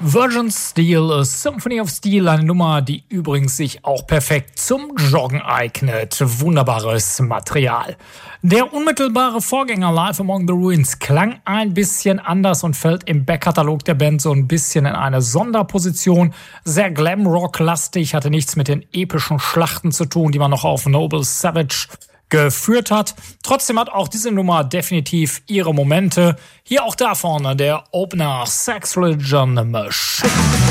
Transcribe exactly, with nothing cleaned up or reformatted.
Virgin Steel, A Symphony of Steel, eine Nummer, die übrigens sich auch perfekt zum Joggen eignet. Wunderbares Material. Der unmittelbare Vorgänger Live Among the Ruins klang ein bisschen anders und fällt im Backkatalog der Band so ein bisschen in eine Sonderposition. Sehr Glam-Rock-lastig, hatte nichts mit den epischen Schlachten zu tun, die man noch auf Noble Savage geführt hat. Trotzdem hat auch diese Nummer definitiv ihre Momente. Hier auch da vorne der Opener Sex Religion Machine.